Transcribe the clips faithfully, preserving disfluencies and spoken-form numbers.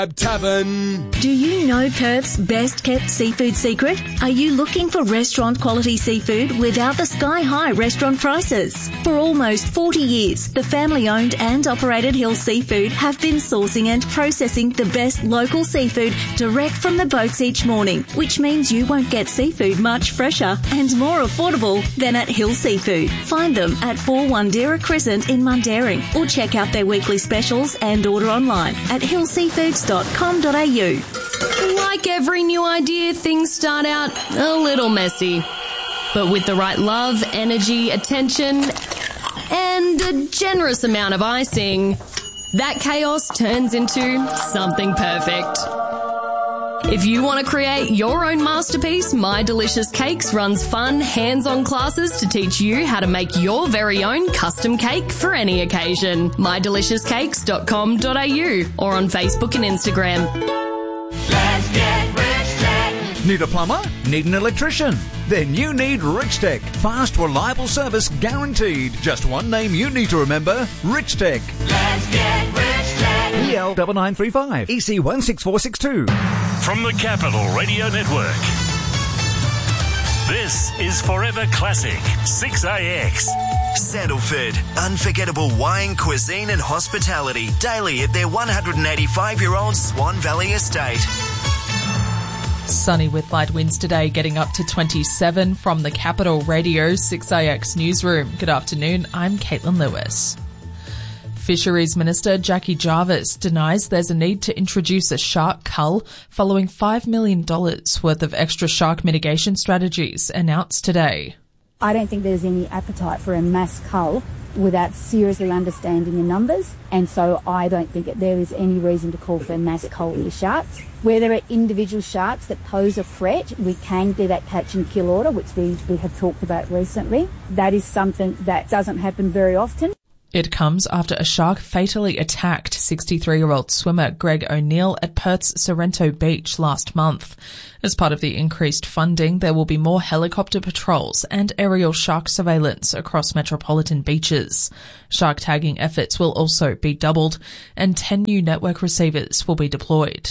Tavern. Do you know Perth's best kept seafood secret? Are you looking for restaurant quality seafood without the sky high restaurant prices? For almost forty years, the family owned and operated Hill Seafood have been sourcing and processing the best local seafood direct from the boats each morning, which means you won't get seafood much fresher and more affordable than at Hill Seafood. Find them at four Wandera Crescent in Mundaring, or check out their weekly specials and order online at hill seafoods dot com dot a u. Like every new idea, things start out a little messy. But with the right love, energy, attention, and a generous amount of icing, that chaos turns into something perfect. If you want to create your own masterpiece, My Delicious Cakes runs fun, hands-on classes to teach you how to make your very own custom cake for any occasion. my delicious cakes dot com dot a u or on Facebook and Instagram. Let's get Rich Tech. Need a plumber? Need an electrician? Then you need Rich Tech. Fast, reliable service guaranteed. Just one name you need to remember, Rich Tech. Let's get Rich Tech. E L nine nine three five, E C one six four six two. From the Capital Radio Network, this is Forever Classic, six A X. Sandalford, unforgettable wine, cuisine and hospitality daily at their one hundred eighty-five-year-old Swan Valley estate. Sunny with light winds today, getting up to twenty-seven from the Capital Radio six A X newsroom. Good afternoon, I'm Caitlin Lewis. Fisheries Minister Jackie Jarvis denies there's a need to introduce a shark cull following five million dollars worth of extra shark mitigation strategies announced today. I don't think there's any appetite for a mass cull without seriously understanding the numbers, and so I don't think that there is any reason to call for a mass cull for sharks. Where there are individual sharks that pose a threat, we can do that catch and kill order, which we, we have talked about recently. That is something that doesn't happen very often. It comes after a shark fatally attacked sixty-three-year-old swimmer Greg O'Neill at Perth's Sorrento Beach last month. As part of the increased funding, there will be more helicopter patrols and aerial shark surveillance across metropolitan beaches. Shark tagging efforts will also be doubled, and ten new network receivers will be deployed.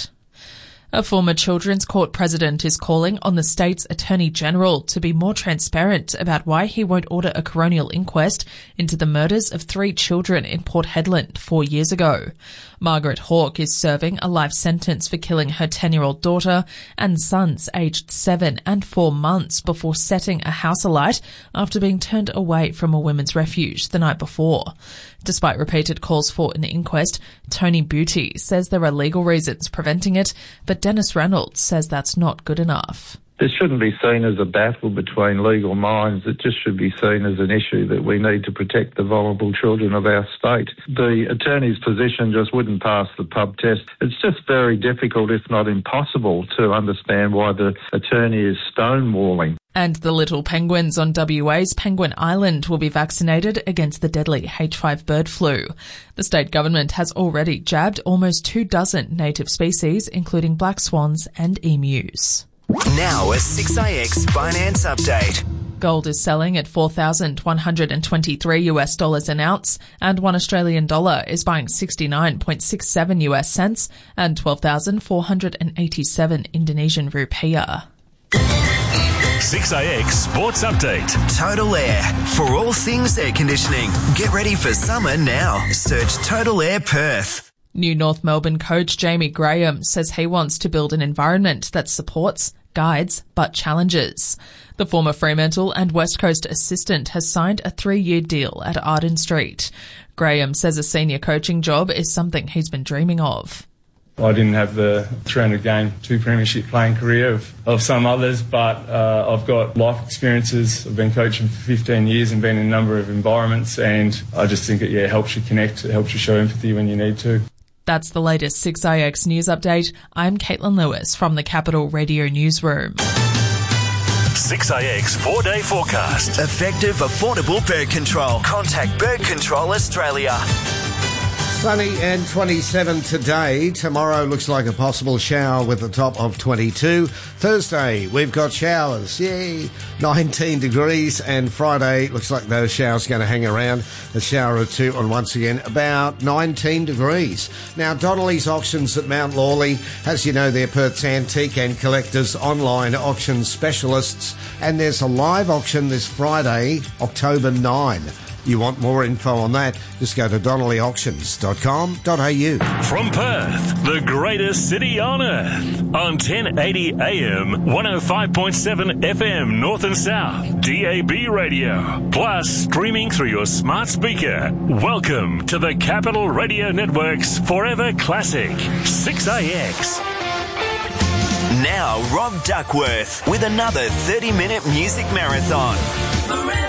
A former Children's Court president is calling on the state's Attorney General to be more transparent about why he won't order a coronial inquest into the murders of three children in Port Hedland four years ago. Margaret Hawke is serving a life sentence for killing her ten-year-old daughter and sons aged seven and four months before setting a house alight after being turned away from a women's refuge the night before. Despite repeated calls for an inquest, Tony Beauty says there are legal reasons preventing it, but Dennis Reynolds says that's not good enough. This shouldn't be seen as a battle between legal minds. It just should be seen as an issue that we need to protect the vulnerable children of our state. The attorney's position just wouldn't pass the pub test. It's just very difficult, if not impossible, to understand why the attorney is stonewalling. And the little penguins on W A's Penguin Island will be vaccinated against the deadly H five bird flu. The state government has already jabbed almost two dozen native species, including black swans and emus. Now a six A X finance update. Gold is selling at four thousand one hundred twenty-three US dollars an ounce, and one Australian dollar is buying sixty-nine point six seven US cents and twelve thousand four hundred eighty-seven Indonesian rupiah. six A X Sports Update. Total Air. For all things air conditioning. Get ready for summer now. Search Total Air Perth. New North Melbourne coach Jamie Graham says he wants to build an environment that supports, guides, but challenges. The former Fremantle and West Coast assistant has signed a three-year deal at Arden Street. Graham says a senior coaching job is something he's been dreaming of. I didn't have the three hundred game, two premiership playing career of, of some others, but uh, I've got life experiences. I've been coaching for fifteen years and been in a number of environments, and I just think it yeah helps you connect, it helps you show empathy when you need to. That's the latest six A X news update. I'm Caitlin Lewis from the Capital Radio newsroom. six A X four-day forecast. Effective, affordable bird control. Contact Bird Control Australia. Sunny and twenty-seven today. Tomorrow looks like a possible shower with a top of twenty-two. Thursday, we've got showers. Yay! nineteen degrees. And Friday, looks like those showers are going to hang around. A shower or two. And once again, about nineteen degrees. Now, Donnelly's Auctions at Mount Lawley. As you know, they're Perth's antique and collectors online auction specialists. And there's a live auction this Friday, October ninth. You want more info on that? Just go to donnelly auctions dot com dot a u. From Perth, the greatest city on earth. On ten eighty A M, one oh five point seven F M, North and South, D A B radio. Plus, streaming through your smart speaker. Welcome to the Capital Radio Network's Forever Classic, six A X. Now, Rob Duckworth with another thirty-minute music marathon.